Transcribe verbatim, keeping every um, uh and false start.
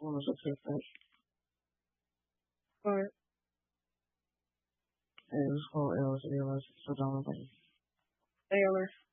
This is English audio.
one was a different. Or It was called L S A L S, so don't like Taylor.